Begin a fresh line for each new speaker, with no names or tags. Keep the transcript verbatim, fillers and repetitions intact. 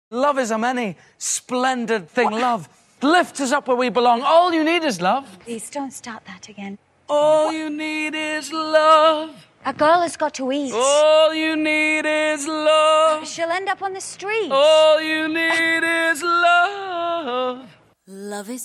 Love is a many splendid thing. What? Love lifts us up where we belong. All you need is love.
Please don't start that again.
All you need is love.
A girl has got to eat.
All you need is love.
She'll end up on the street.
All you need is love.
Love is